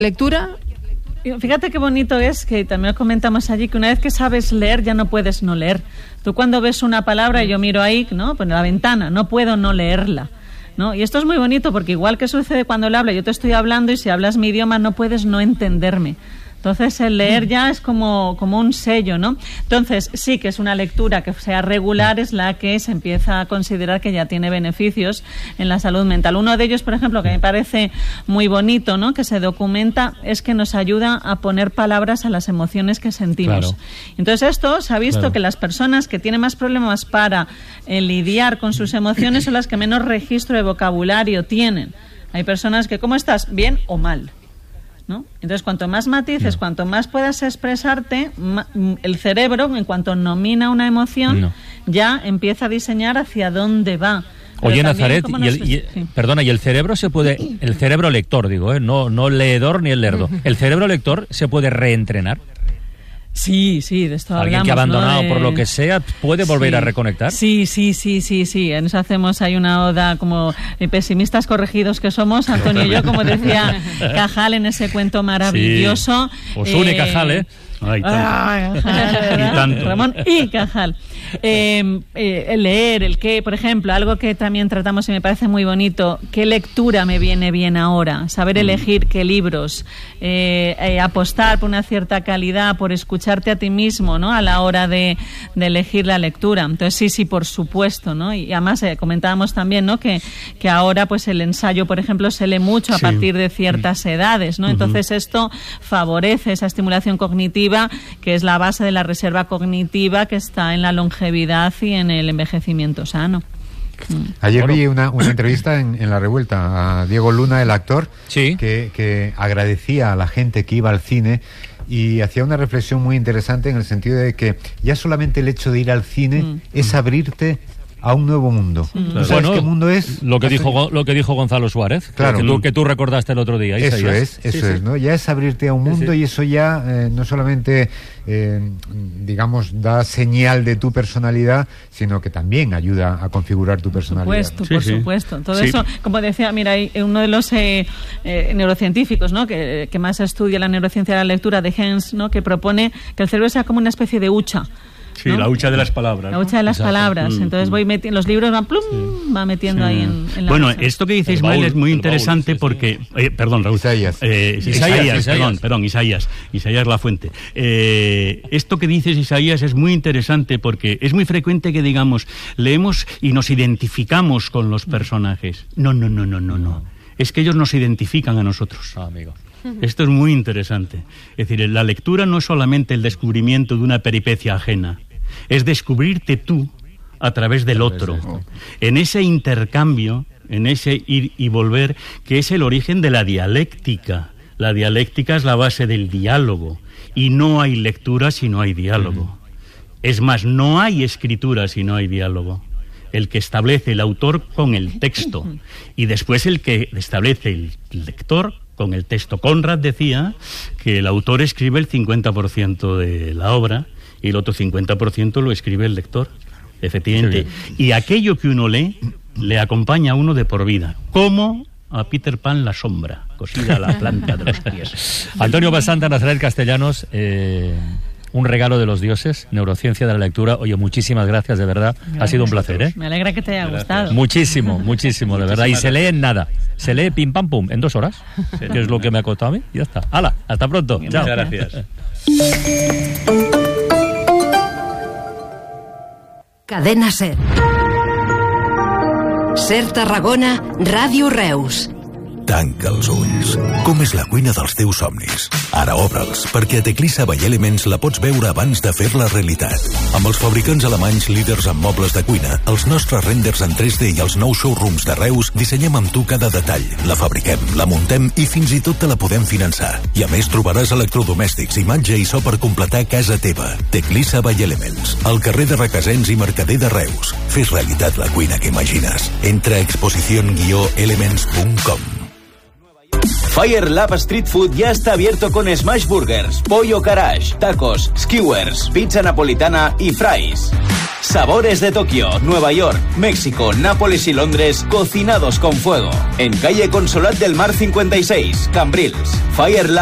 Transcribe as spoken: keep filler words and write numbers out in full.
Lectura. Fíjate qué bonito es, que también lo comentamos allí, que una vez que sabes leer ya no puedes no leer. Tú cuando ves una palabra, yo miro ahí, ¿no? Pues en la ventana, no puedo no leerla, ¿no? Y esto es muy bonito porque igual que sucede cuando le hablo, yo te estoy hablando y si hablas mi idioma no puedes no entenderme. Entonces el leer ya es como, como un sello, ¿no? Entonces sí que es una lectura que sea regular, es la que se empieza a considerar que ya tiene beneficios en la salud mental. Uno de ellos, por ejemplo, que me parece muy bonito, ¿no?, que se documenta, es que nos ayuda a poner palabras a las emociones que sentimos. Claro. Entonces esto se ha visto claro. que las personas que tienen más problemas para eh, lidiar con sus emociones son las que menos registro de vocabulario tienen. Hay personas que, ¿cómo estás? ¿Bien o mal? ¿No? Entonces, cuanto más matices, no. cuanto más puedas expresarte, ma- el cerebro, en cuanto nomina una emoción, no. ya empieza a diseñar hacia dónde va. Pero Oye, Nazaret, y el, y, sí. perdona, y el cerebro se puede, el cerebro lector, digo, ¿eh? no, no leedor ni el lerdo, ¿el cerebro lector se puede reentrenar? Sí, sí, de esto Alguien hablamos, que ha abandonado ¿no? de... por lo que sea, ¿puede volver sí. a reconectar? Sí, sí, sí, sí, sí. En eso hacemos, hay una oda como pesimistas corregidos que somos, Antonio y yo, como decía Cajal en ese cuento maravilloso. Sí. Os une eh... Cajal, ¿eh? Ay, tanto. Ah, Cajal, y tanto. Ramón y Cajal. Eh, eh, el leer, el qué, por ejemplo, algo que también tratamos y me parece muy bonito, ¿qué lectura me viene bien ahora? Saber elegir qué libros, eh, eh, apostar por una cierta calidad, por escucharte a ti mismo, ¿no?, a la hora de, de elegir la lectura. Entonces sí, sí, por supuesto, ¿no? Y además eh, comentábamos también, ¿no?, que, que ahora pues el ensayo, por ejemplo, se lee mucho a sí. partir de ciertas edades, ¿no? Uh-huh. Entonces esto favorece esa estimulación cognitiva, que es la base de la reserva cognitiva que está en la longevidad y en el envejecimiento sano. Ayer vi una, una entrevista en, en La Revuelta a Diego Luna, el actor, sí. que, que agradecía a la gente que iba al cine y hacía una reflexión muy interesante en el sentido de que ya solamente el hecho de ir al cine mm. es abrirte a un nuevo mundo. Sí. Claro. ¿Sabes bueno, qué mundo es? Lo que dijo lo que dijo Gonzalo Suárez, claro. que, tú, que tú recordaste el otro día. Eso Isaías. es, eso sí, es, sí. ¿no? Ya es abrirte a un mundo sí, sí. y eso ya eh, no solamente, eh, digamos, da señal de tu personalidad, sino que también ayuda a configurar tu personalidad. Por supuesto, ¿no? por sí, sí. supuesto. Todo sí. eso, como decía, mira, hay uno de los eh, eh, neurocientíficos, ¿no?, que, que más estudia la neurociencia de la lectura, de Hens, ¿no?, que propone que el cerebro sea como una especie de hucha. Sí, ¿no? la hucha de las palabras. La hucha de las Exacto. palabras. Mm, Entonces mm. voy metiendo, los libros van plum, sí. va metiendo sí. ahí en, en la Bueno, hucha. esto que dice El Ismael baúl, es muy el interesante baúl, sí, porque... Eh, perdón, Raúl. Isaías. Eh, Isaías, Isaías, Isaías, Isaías. perdón, perdón, Isaías. Isaías La Fuente. Eh, esto que dices, Isaías, es muy interesante porque es muy frecuente que digamos, leemos y nos identificamos con los personajes. No, no, no, no, no, no. Es que ellos nos identifican a nosotros. Ah, amigo. Esto es muy interesante. Es decir, la lectura no es solamente el descubrimiento de una peripecia ajena, es descubrirte tú a través del otro, en ese intercambio, en ese ir y volver, que es el origen de la dialéctica. La dialéctica es la base del diálogo, y no hay lectura si no hay diálogo. Es más, no hay escritura si no hay diálogo. El que establece el autor con el texto, y después el que establece el lector con el texto. Conrad decía que el autor escribe el cincuenta por ciento de la obra, y el otro cincuenta por ciento lo escribe el lector, efectivamente. Sí. Y aquello que uno lee, le acompaña a uno de por vida, como a Peter Pan la sombra, cosida a la planta de los pies. Antonio Basanta, Nazaret Castellanos, eh, un regalo de los dioses, neurociencia de la lectura. Oye, muchísimas gracias, de verdad. Gracias. Ha sido un placer, ¿eh? Me alegra que te haya Gracias. gustado. Muchísimo, muchísimo, de verdad. Y se lee en nada. Se lee pim pam pum, en dos horas, sí. que es lo que me ha costado a mí, y ya está. ¡Hala! Hasta pronto. Muchas Chao. gracias. Cadena Ser. Ser Tarragona, Ràdio Reus. Tanca els ulls. Com és la cuina dels teus somnis? Ara obre'ls, perquè a Teclissa by Elements la pots veure abans de fer-la realitat. Amb els fabricants alemanys líders en mobles de cuina, els nostres renders en tres D i els nous showrooms de Reus, dissenyem amb tu cada detall. La fabriquem, la muntem i fins i tot te la podem finançar. I a més trobaràs electrodomèstics, imatge i so per completar casa teva. Teclissa by Elements, al carrer de Requesens i Mercader de Reus. Fes realitat la cuina que imagines. Entra a exposición guió elements punt com. Fire Lab Street Food ya está abierto con smash burgers, pollo garage, tacos, skewers, pizza napolitana y fries. Sabores de Tokio, Nueva York, México, Nápoles y Londres, cocinados con fuego. En calle Consolat del Mar cincuenta y seis, Cambrils. Fire Lab